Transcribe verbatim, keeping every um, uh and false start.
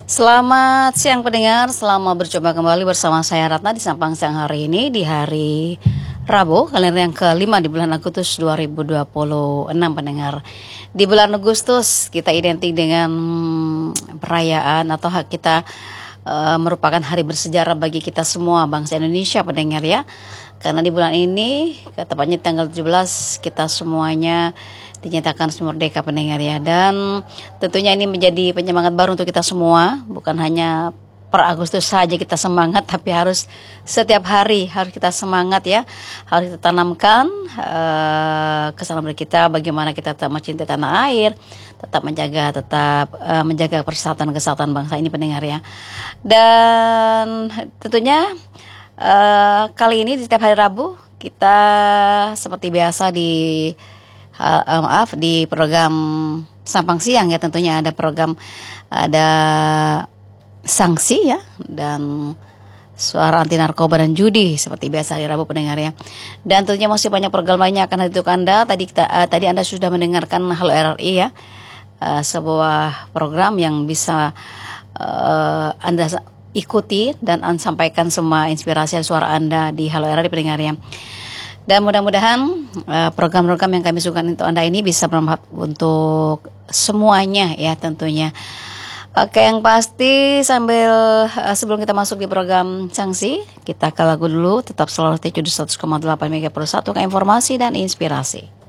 Selamat siang pendengar, selamat berjumpa kembali bersama saya Ratna di Sampang Siang hari ini di hari Rabu, kalender yang kelima di bulan Agustus dua ribu dua puluh enam pendengar. Di bulan Agustus kita identik dengan perayaan atau hak kita uh, merupakan hari bersejarah bagi kita semua bangsa Indonesia pendengar ya. Karena di bulan ini, tepatnya tanggal tujuh belas, kita semuanya dinyatakan merdeka pendengar ya. Dan tentunya ini menjadi penyemangat baru untuk kita semua. Bukan hanya per Agustus saja kita semangat, tapi harus setiap hari harus kita semangat ya. Harus kita tanamkan uh, kesalahan kita, bagaimana kita tetap mencintai tanah air, tetap menjaga tetap uh, menjaga persatuan kesatuan bangsa ini pendengar ya. Dan tentunya Uh, kali ini di setiap hari Rabu kita seperti biasa di uh, uh, maaf di program Sampang Siang ya, tentunya ada program, ada sanksi ya, dan suara anti narkoba dan judi seperti biasa hari Rabu pendengar ya. Dan tentunya masih banyak program lainnya akan hadir untuk Anda. Tadi kita uh, tadi Anda sudah mendengarkan Halo R R I ya, uh, sebuah program yang bisa uh, Anda ikuti dan sampaikan semua inspirasi dan suara Anda di Halo R R I pendengar ya. Dan mudah-mudahan uh, program-program yang kami suka untuk Anda ini bisa bermanfaat untuk semuanya ya tentunya. Oke, yang pasti sambil uh, sebelum kita masuk di program sanksi, kita ke lagu dulu. Tetap selalu stay tune di seratus koma delapan Mega Pro satu ke informasi dan inspirasi.